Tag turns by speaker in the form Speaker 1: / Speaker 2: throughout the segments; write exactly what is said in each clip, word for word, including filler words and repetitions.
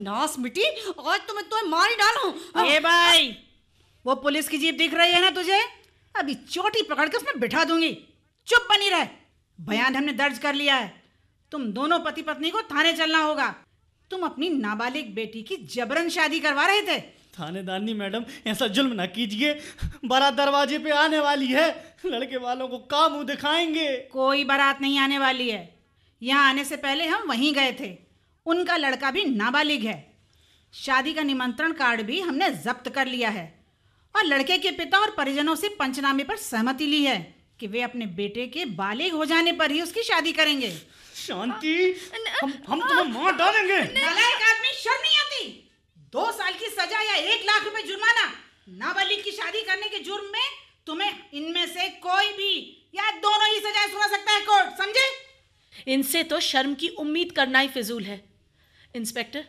Speaker 1: नास मिट्टी, आज तो मैं तुम्हें मार ही डालूं।
Speaker 2: ए भाई, वो पुलिस की जीप दिख रही है ना तुझे? अभी चोटी पकड़ के उसमें बिठा दूंगी। चुप बनी रहे। बयान हमने दर्ज कर लिया है। तुम दोनों पति पत्नी को थाने चलना होगा। तुम अपनी नाबालिग बेटी की जबरन शादी करवा रहे थे।
Speaker 3: थानेदारनी मैडम, ऐसा जुल्म ना कीजिए। बारात दरवाजे पे आने वाली है, लड़के वालों को का मुंह दिखाएंगे?
Speaker 2: कोई बारात नहीं आने वाली है। यहाँ आने से पहले हम वहीं गए थे। उनका लड़का भी नाबालिग है। शादी का निमंत्रण कार्ड भी हमने जब्त कर लिया है और लड़के के पिता और परिजनों से पंचनामे पर सहमति ली है कि वे अपने बेटे के बालिग हो जाने पर ही उसकी शादी करेंगे।
Speaker 3: शांति, हम हम तुम्हें मार डालेंगे।
Speaker 2: नालायक आदमी, शर्म नहीं आती? दो साल की सजा या एक लाख रुपए जुर्माना नाबालिग की शादी करने के जुर्म में तुम्हें इनमें से कोई भी या दोनों ही सजाएं सुना सकता है कोर्ट, समझे?
Speaker 4: इनसे तो शर्म की उम्मीद करना ही फिजूल है। इंस्पेक्टर,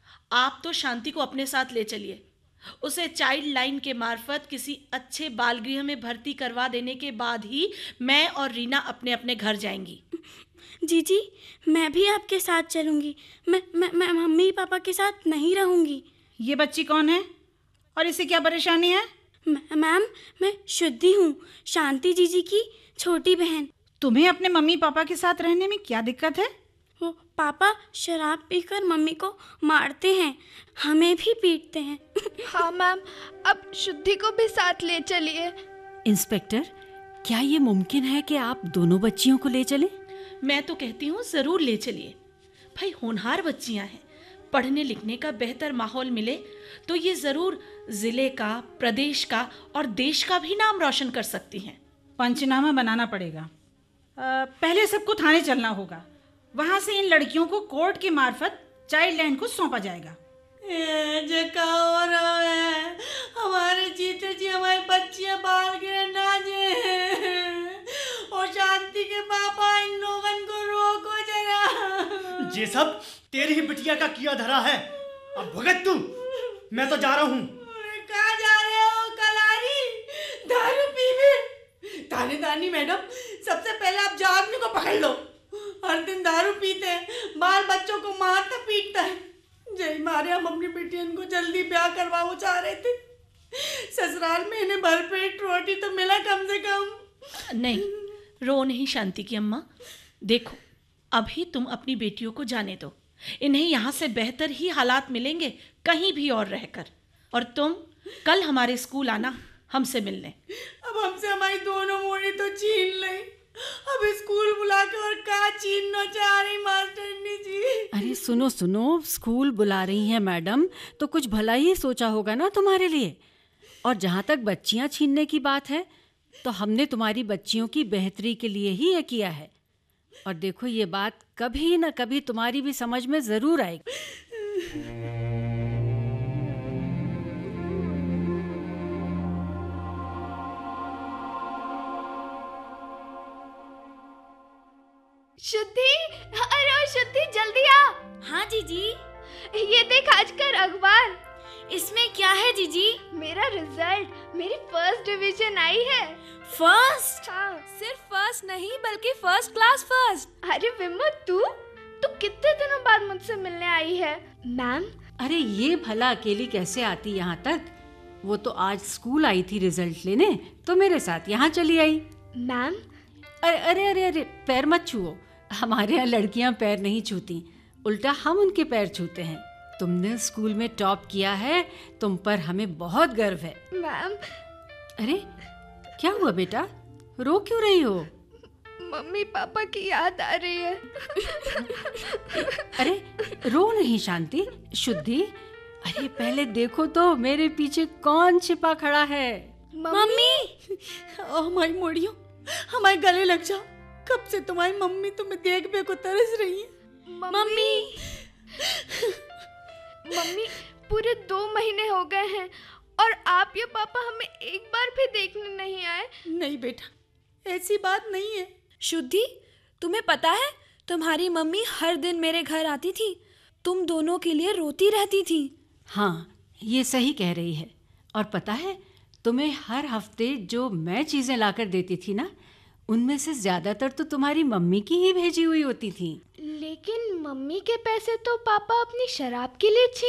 Speaker 4: आप तो शांति को अपने साथ ले चलिए। उसे चाइल्ड लाइन के मार्फत किसी अच्छे बाल गृह में भर्ती करवा देने के बाद ही मैं और रीना अपने अपने घर जाएंगी।
Speaker 5: जीजी, मैं भी आपके साथ चलूंगी। मैं मैं मैं मम्मी पापा के साथ नहीं रहूंगी।
Speaker 2: ये बच्ची कौन है और इसे क्या परेशानी है?
Speaker 5: मैम, मैं शुद्धि हूँ, शांति जीजी की छोटी बहन।
Speaker 2: तुम्हें अपने मम्मी पापा के साथ रहने में क्या दिक्कत है?
Speaker 5: वो पापा शराब पीकर मम्मी को मारते हैं, हमें भी पीटते हैं।
Speaker 6: हाँ मैम, अब शुद्धि को भी साथ ले चलिए।
Speaker 7: इंस्पेक्टर, क्या ये मुमकिन है कि आप दोनों बच्चियों को ले चलें?
Speaker 4: मैं तो कहती हूँ जरूर ले चलिए। भाई होनहार बच्चियाँ हैं, पढ़ने लिखने का बेहतर माहौल मिले तो ये जरूर जिले का, प्रदेश का और देश का भी नाम रोशन कर सकती हैं।
Speaker 2: पंचनामा बनाना पड़ेगा। आ, पहले सबको थाने चलना होगा। वहां से इन लड़कियों को कोर्ट के मार्फत चाइल्ड लाइन को सौंपा जाएगा।
Speaker 1: ये क्या हो रहा है? हमारे जीते जी हमारी बच्चियां बाल गिरे नाचे हैं और शांति के पापा इन लोगन को रोको जरा।
Speaker 3: ये सब तेरी ही बिटिया का किया धरा है। अब भुगत तू। मैं तो जा रहा हूँ।
Speaker 1: कहाँ जा रहे हो कलारी? दारू पीने? थानेदारनी मैडम, सबसे पहले आप जागने को पकड़ लो। हर दिन दारू पीते हैं, बाल बच्चों को मारता पीटता है। जय मारे, हम अपनी बेटियन को जल्दी ब्याह करवाओ चाह रहे थे। ससुराल में इन्हें भरपेट रोटी तो मिला कम से कम।
Speaker 4: नहीं, रो नहीं शांति की अम्मा। देखो, अभी तुम अपनी बेटियों को जाने दो। इन्हें यहाँ से बेहतर ही हालात मिलेंगे कहीं भी और रहकर। और तुम कल हमारे स्कूल आना हमसे मिलने।
Speaker 1: अब हमसे हमारी दोनों मोड़ी तो छीन ले। अब स्कूल बुला के और का छीनना चाह रही मास्टरनी जी?
Speaker 7: अरे सुनो सुनो, स्कूल बुला रही हैं मैडम तो कुछ भला ही सोचा होगा ना तुम्हारे लिए। और जहाँ तक बच्चियाँ छीनने की बात है तो हमने तुम्हारी बच्चियों की बेहतरी के लिए ही ये किया है। और देखो, ये बात कभी न कभी तुम्हारी भी समझ में ज़रूर आएगी।
Speaker 6: शुद्धि, अरे शुद्धि जल्दी आ।
Speaker 5: हाँ जीजी।
Speaker 6: ये देख आज का अखबार।
Speaker 5: इसमें क्या है जीजी?
Speaker 6: मेरा रिजल्ट, मेरी फर्स्ट डिवीजन आई है।
Speaker 5: फर्स्ट?
Speaker 6: हाँ।
Speaker 8: सिर्फ फर्स्ट नहीं बल्कि फर्स्ट क्लास फर्स्ट।
Speaker 6: अरे विमो, तू तू कितने दिनों बाद मुझसे मिलने आई है? मैम,
Speaker 7: अरे ये भला अकेली कैसे आती यहाँ तक? वो तो आज स्कूल आई थी रिजल्ट लेने, तो मेरे साथ यहाँ चली आई।
Speaker 6: मैम,
Speaker 7: अरे अरे अरे अरे पैर मत छुओ। हमारे यहाँ लड़कियाँ पैर नहीं छूती, उल्टा हम उनके पैर छूते हैं। तुमने स्कूल में टॉप किया है, तुम पर हमें बहुत गर्व है।
Speaker 6: मैम।
Speaker 7: अरे क्या हुआ बेटा, रो क्यों रही हो?
Speaker 6: मम्मी पापा की याद आ रही है।
Speaker 7: अरे रो नहीं शांति, शुद्धि। अरे पहले देखो तो मेरे पीछे कौन छिपा खड़ा है।
Speaker 1: मम्मी, हमारी मोड़ियों, हमारे गले लग जाओ। कब से तुम्हारी मम्मी तुम्हें देख बे को तरस रही है।
Speaker 6: मम्मी मम्मी पूरे दो महीने हो गए हैं और आप या पापा हमें एक बार भी देखने नहीं आए।
Speaker 1: नहीं बेटा, ऐसी बात नहीं है।
Speaker 8: शुद्धि, तुम्हें पता है तुम्हारी मम्मी हर दिन मेरे घर आती थी, तुम दोनों के लिए रोती रहती थी।
Speaker 7: हाँ, ये सही कह रही है। और पता है, तुम्हें हर हफ्ते जो मैं चीज़ें लाकर देती थी ना, उनमें से ज्यादातर तो तुम्हारी मम्मी की ही भेजी हुई होती थी।
Speaker 6: लेकिन मम्मी के पैसे तो पापा अपनी शराब के लिए छीन